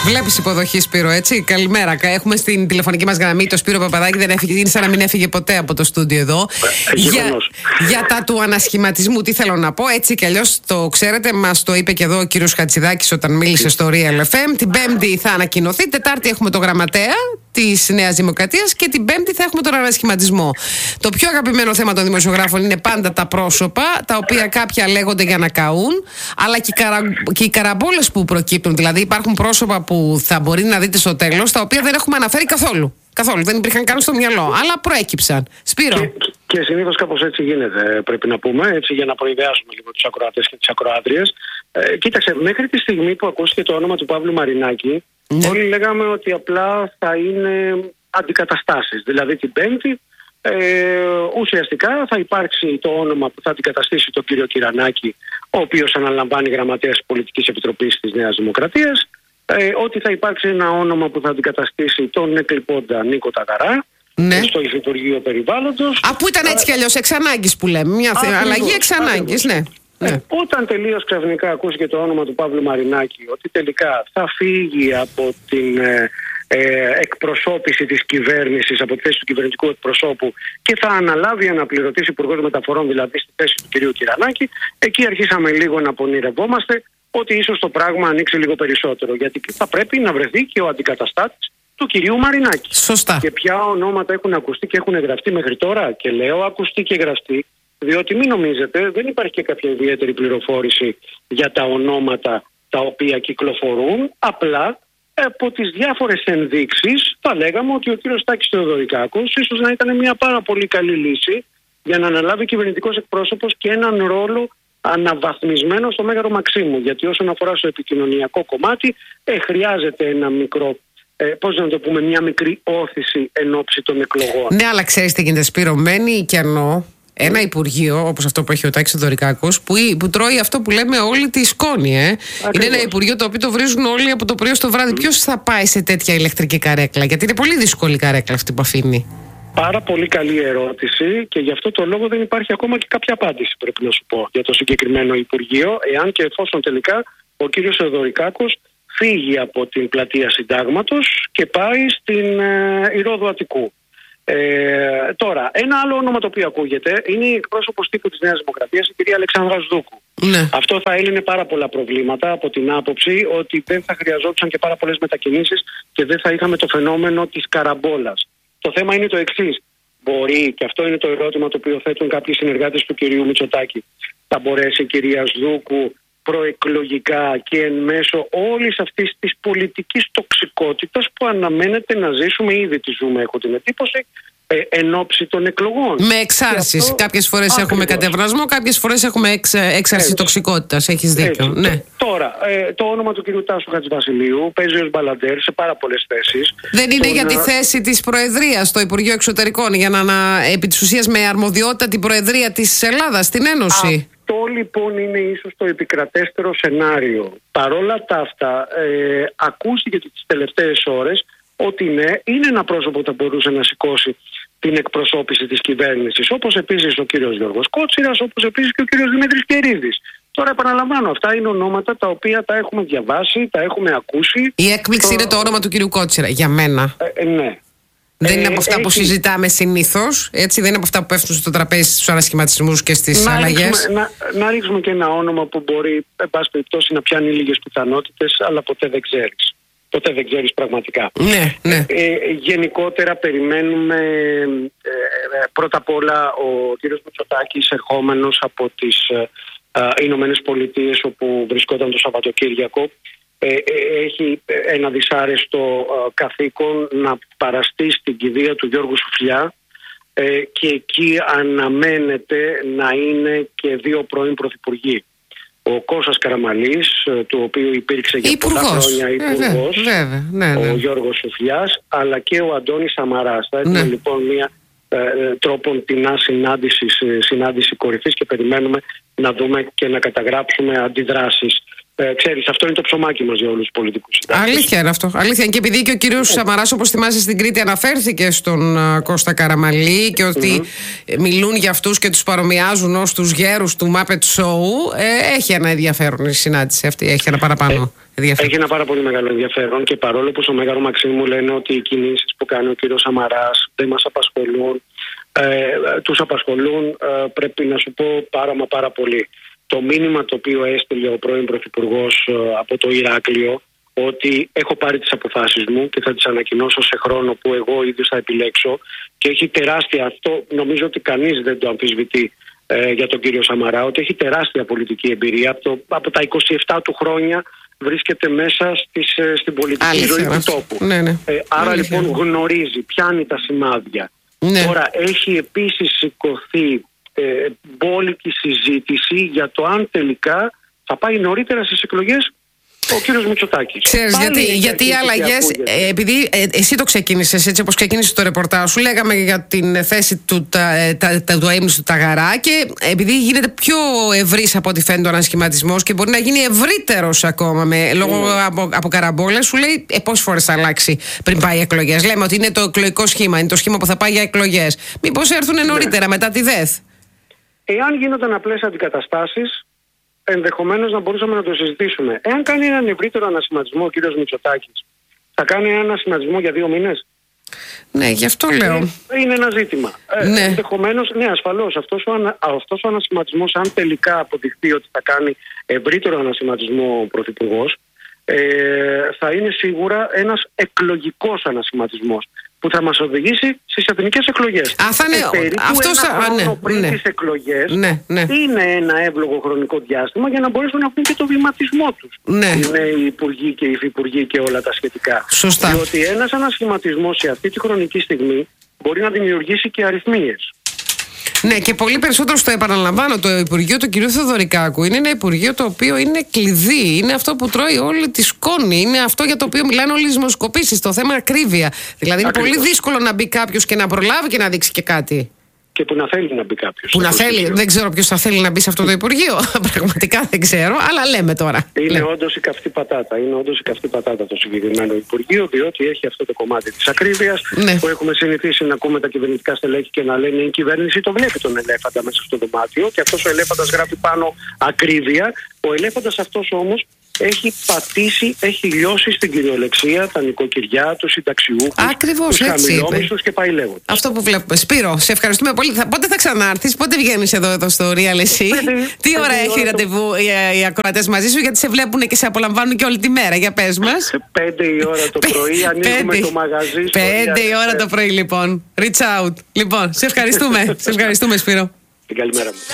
Βλέπεις υποδοχή, Σπύρο, έτσι. Καλημέρα. Έχουμε στην τηλεφωνική μας γραμμή το Σπύρο Παπαδάκη. Δεν έφυγε, είναι σαν να μην έφυγε ποτέ από το στούντιο εδώ. Για τα του ανασχηματισμού, τι θέλω να πω. Έτσι κι αλλιώς το ξέρετε, μας το είπε και εδώ ο κύριος Χατζηδάκης όταν μίλησε στο Real FM. Την Πέμπτη θα ανακοινωθεί. Τετάρτη έχουμε το γραμματέα της Νέας Δημοκρατίας και την Πέμπτη θα έχουμε τον ανασχηματισμό. Το πιο αγαπημένο θέμα των δημοσιογράφων είναι πάντα τα πρόσωπα, τα οποία κάποια λέγονται για να καούν, αλλά και οι καραμπόλες που προκύπτουν. Δηλαδή, υπάρχουν πρόσωπα που θα μπορεί να δείτε στο τέλος, τα οποία δεν έχουμε αναφέρει καθόλου. Καθόλου, δεν υπήρχαν καν στο μυαλό, αλλά προέκυψαν. Σπύρο. Και συνήθως κάπως έτσι γίνεται, πρέπει να πούμε, έτσι για να προειδεάσουμε λίγο τους ακροατές και τις ακροάτριες. Κοίταξε, μέχρι τη στιγμή που ακούστηκε το όνομα του Παύλου Μαρινάκη, όλοι λέγαμε ότι απλά θα είναι αντικαταστάσεις. Δηλαδή την Πέμπτη ουσιαστικά θα υπάρξει το όνομα που θα αντικαταστήσει τον κύριο Κυρανάκη, ο οποίος αναλαμβάνει γραμματέας Πολιτικής Επιτροπής της Νέας Δημοκρατίας, ότι θα υπάρξει ένα όνομα που θα αντικαταστήσει τον εκλειπώντα Νίκο Ταγαρά στο Υφυπουργείο Περιβάλλοντος. Που ήταν έτσι κι αλλιώς εξ ανάγκης που λέμε, μια αλλαγή εξ ανάγκης, ναι. Όταν τελείως ξαφνικά ακούστηκε το όνομα του Παύλου Μαρινάκη, ότι τελικά θα φύγει από την εκπροσώπηση της κυβέρνησης, από τη θέση του κυβερνητικού εκπροσώπου και θα αναλάβει αναπληρωτής υπουργός μεταφορών, δηλαδή στη θέση του κυρίου Κυρανάκη, εκεί αρχίσαμε λίγο να πονηρευόμαστε ότι ίσως το πράγμα ανοίξει λίγο περισσότερο, γιατί θα πρέπει να βρεθεί και ο αντικαταστάτης του κυρίου Μαρινάκη. Σωστά. Και ποια ονόματα έχουν ακουστεί και έχουν γραφτεί μέχρι τώρα, και λέω ακουστεί και γραφτεί, διότι μην νομίζετε, δεν υπάρχει και κάποια ιδιαίτερη πληροφόρηση για τα ονόματα τα οποία κυκλοφορούν. Απλά από τις διάφορες ενδείξεις θα λέγαμε ότι ο κύριος Τάκης Θεοδωρικάκος ίσως να ήταν μια πάρα πολύ καλή λύση για να αναλάβει κυβερνητικός εκπρόσωπος και έναν ρόλο αναβαθμισμένο στο Μέγαρο Μαξίμου. Γιατί όσον αφορά στο επικοινωνιακό κομμάτι, χρειάζεται ένα μικρό, πώς να το πούμε, μια μικρή όθηση εν ώψη των εκλογών. Ναι, αλλά ξέρεις τι γίνεται, Σπύρο, μένει κενό. Ένα υπουργείο όπως αυτό που έχει ο Τάκης Θεοδωρικάκος, που τρώει αυτό που λέμε όλη τη σκόνη. Είναι ένα υπουργείο το οποίο το βρίζουν όλοι από το πρωί στο βράδυ. Ποιος θα πάει σε τέτοια ηλεκτρική καρέκλα? Γιατί είναι πολύ δύσκολη η καρέκλα αυτή που αφήνει. Πάρα πολύ καλή ερώτηση, και γι' αυτό το λόγο δεν υπάρχει ακόμα και κάποια απάντηση, πρέπει να σου πω, για το συγκεκριμένο υπουργείο, εάν και εφόσον τελικά ο κύριος Θεοδωρικάκος φύγει από την πλατεία Συντάγματος και πάει στην Ηρώδου Αττικού. Τώρα, ένα άλλο όνομα το οποίο ακούγεται είναι η εκπρόσωπος τύπου της Νέας Δημοκρατίας, η κυρία Αλεξάνδρα Σδούκου. Ναι. Αυτό θα έλυνε πάρα πολλά προβλήματα από την άποψη ότι δεν θα χρειαζόντουσαν και πάρα πολλές μετακινήσεις και δεν θα είχαμε το φαινόμενο της καραμπόλας. Το θέμα είναι το εξής. Μπορεί, και αυτό είναι το ερώτημα το οποίο θέτουν κάποιοι συνεργάτες του κυρίου Μητσοτάκη, θα μπορέσει η κυρία Σδούκου προεκλογικά και εν μέσω όλης αυτής της πολιτικής τοξικότητας που αναμένεται να ζήσουμε, ήδη τη ζούμε, έχω την εντύπωση, εν ώψη των εκλογών. Με εξάρσεις. Κάποιες φορές έχουμε κατευνασμό, κάποιες φορές έχουμε έξαρση τοξικότητας. Έχεις δίκιο. Ναι. Τώρα, το όνομα του κυρίου Τάσου Χατζηβασιλείου παίζει ως μπαλαντέρ σε πάρα πολλές θέσεις. Δεν είναι για τη θέση της Προεδρίας στο Υπουργείο Εξωτερικών, για να επί της ουσίας με αρμοδιότητα την Προεδρία της Ελλάδας στην Ένωση? Αυτό λοιπόν είναι ίσως το επικρατέστερο σενάριο. Παρόλα τα αυτά, ακούστηκε τις τελευταίες ώρες ότι ναι, είναι ένα πρόσωπο που θα μπορούσε να σηκώσει την εκπροσώπηση της κυβέρνησης, όπως επίσης ο κύριος Γιώργος Κότσιρας, όπως επίσης και ο κύριος Δημήτρης Κερίδης. Τώρα επαναλαμβάνω, αυτά είναι ονόματα τα οποία τα έχουμε διαβάσει, τα έχουμε ακούσει. Η έκπληξη είναι το όνομα του κύριου Κότσιρα, για μένα. Ναι. Δεν είναι από αυτά που συζητάμε συνήθως, έτσι, δεν είναι από αυτά που πέφτουν στο τραπέζι στους ανασχηματισμούς και στις αλλαγές. Να ρίξουμε και ένα όνομα που μπορεί, εν πάση περιπτώσει, να πιάνει λίγες πιθανότητες, αλλά ποτέ δεν ξέρεις. Ποτέ δεν ξέρεις πραγματικά. Ναι. Γενικότερα περιμένουμε πρώτα απ' όλα ο κύριος Μητσοτάκης, ερχόμενος από τις Ηνωμένες Πολιτείες, όπου βρισκόταν το Σαββατοκύριακο, έχει ένα δυσάρεστο καθήκον να παραστεί στην κηδεία του Γιώργου Σουφλιά, και εκεί αναμένεται να είναι και δύο πρώην πρωθυπουργοί. Ο Κώστας Καραμανλής, του οποίου υπήρξε για πολλά χρόνια υπουργός, ο Γιώργος Σουφλιάς, αλλά και ο Αντώνης Σαμαράς. Θα έχουμε λοιπόν μια τρόπον τεινά συνάντηση κορυφής και περιμένουμε να δούμε και να καταγράψουμε αντιδράσεις Ξέρεις, αυτό είναι το ψωμάκι μας για όλους τους πολιτικούς συντάκτες. Αλήθεια είναι αυτό. Αλήθεια. Και επειδή και ο κύριος Σαμαράς, όπως θυμάσαι, στην Κρήτη αναφέρθηκε στον Κώστα Καραμανλή και ότι μιλούν για αυτούς και τους παρομοιάζουν ως τους γέρους του Muppet Show, έχει ένα ενδιαφέρον η συνάντηση αυτή. Έχει ένα παραπάνω ενδιαφέρον. Έχει ένα πάρα πολύ μεγάλο ενδιαφέρον και παρόλο που στο Μέγαρο Μαξίμου λένε ότι οι κινήσεις που κάνει ο κύριος Σαμαράς δεν μας απασχολούν, τους απασχολούν, πρέπει να σου πω πάρα πολύ. Το μήνυμα το οποίο έστειλε ο πρώην Πρωθυπουργός από το Ηράκλειο, ότι έχω πάρει τις αποφάσεις μου και θα τις ανακοινώσω σε χρόνο που εγώ ίδιος θα επιλέξω, και έχει τεράστια, αυτό νομίζω ότι κανείς δεν το αμφισβητεί για τον κύριο Σαμαρά, ότι έχει τεράστια πολιτική εμπειρία. Από τα 27 του χρόνια βρίσκεται μέσα στην πολιτική ζωή του τόπου. Ναι. Άρα λοιπόν γνωρίζει, πιάνει τα σημάδια. Τώρα έχει επίσης σηκωθεί μπόλικη συζήτηση για το αν τελικά θα πάει νωρίτερα στις εκλογές ο κύριος Μητσοτάκης. Ξέρεις γιατί οι αλλαγές, επειδή εσύ το ξεκίνησες έτσι όπως ξεκίνησε το ρεπορτάζ σου, λέγαμε για την θέση του αείμνηστου Ταγαρά, και επειδή γίνεται πιο ευρύς από ό,τι φαίνεται ο ανασχηματισμός και μπορεί να γίνει ευρύτερος ακόμα λόγω από καραμπόλες, σου λέει πόσες φορές θα αλλάξει πριν πάει εκλογές. Λέμε ότι είναι το εκλογικό σχήμα, είναι το σχήμα που θα πάει για εκλογές. Μήπως έρθουν νωρίτερα μετά τη ΔΕΘ? Εάν γίνονταν απλές αντικαταστάσεις, ενδεχομένως να μπορούσαμε να το συζητήσουμε. Εάν κάνει έναν ευρύτερο ανασχηματισμό ο κύριος Μητσοτάκης, θα κάνει έναν ανασχηματισμό για 2 μήνες? Ναι, γι' αυτό λέω. Είναι ένα ζήτημα. Ενδεχομένως, ναι, ασφαλώς, αυτός ο ανασχηματισμός, αν τελικά αποδειχθεί ότι θα κάνει ευρύτερο ανασχηματισμό ο Πρωθυπουργός, θα είναι σίγουρα ένας εκλογικός ανασχηματισμός που θα μας οδηγήσει στις εθνικές εκλογές. Θα είναι αυτός πριν τις εκλογές. Είναι ένα εύλογο χρονικό διάστημα για να μπορέσουν να πούν και το βηματισμό τους. Οι νέοι υπουργοί και οι υφυπουργοί και όλα τα σχετικά. Σωστά. Διότι ένας ανασχηματισμός σε αυτή τη χρονική στιγμή μπορεί να δημιουργήσει και αριθμίες. Ναι, και πολύ περισσότερο στο επαναλαμβάνω, το Υπουργείο του κ. Θεοδωρικάκου είναι ένα Υπουργείο το οποίο είναι κλειδί. Είναι αυτό που τρώει όλη τη σκόνη. Είναι αυτό για το οποίο μιλάνε όλες οι δημοσκοπήσεις. Το θέμα ακρίβεια. Δηλαδή είναι πολύ δύσκολο να μπει κάποιος και να προλάβει και να δείξει και κάτι. Και που να θέλει να μπει κάποιος. Που να θέλει. Δεν ξέρω ποιος θα θέλει να μπει σε αυτό το Υπουργείο. Πραγματικά δεν ξέρω, αλλά λέμε τώρα. Είναι όντως η καυτή πατάτα. Είναι όντως η καυτή πατάτα το συγκεκριμένο Υπουργείο, διότι έχει αυτό το κομμάτι της ακρίβειας που έχουμε συνηθίσει να ακούμε τα κυβερνητικά στελέχη και να λένε η κυβέρνηση το βλέπει τον ελέφαντα μέσα στο δωμάτιο και αυτός ο ελέφαντας γράφει πάνω ακρίβεια. Ο ελέφαντας αυτός όμως έχει πατήσει, έχει λιώσει στην κυριολεξία τα νοικοκυριά, τους συνταξιούχους, τους χαμηλόμισθους και πάει λέγοντας. Αυτό που βλέπουμε. Σπύρο, σε ευχαριστούμε πολύ. Πότε θα ξανάρθεις, πότε βγαίνεις εδώ στο Real εσύ? Τι ώρα έχει ραντεβού οι ακροατές μαζί σου, γιατί σε βλέπουν και σε απολαμβάνουν και όλη τη μέρα. Για πες μας. 5 η ώρα το πρωί ανοίγουμε το μαγαζί. 5 η ώρα το πρωί λοιπόν. Reach out. Λοιπόν, σε ευχαριστούμε. Σε ευχαριστούμε, Σπύρο. Την καλημέρα μου.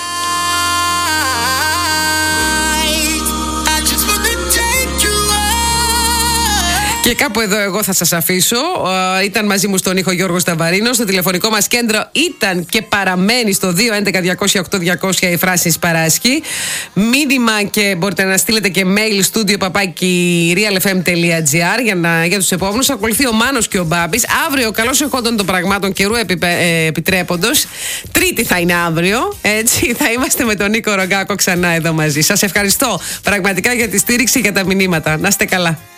Και κάπου εδώ εγώ θα σας αφήσω. Ήταν μαζί μου στον ήχο Γιώργος Σταβαρίνος. Το τηλεφωνικό μας κέντρο ήταν και παραμένει στο 211-200-8200 η φράση Παράσχη. Μήνυμα και μπορείτε να στείλετε και mail studio@realfm.gr για τους επόμενους. Ακολουθεί ο Μάνος και ο Μπάμπης. Αύριο, καλώς εχόντων των πραγμάτων καιρού επιτρέποντος. Τρίτη θα είναι αύριο. Έτσι θα είμαστε με τον Νίκο Ρογκάκο ξανά εδώ μαζί. Σας ευχαριστώ πραγματικά για τη στήριξη και για τα μηνύματα. Να είστε καλά.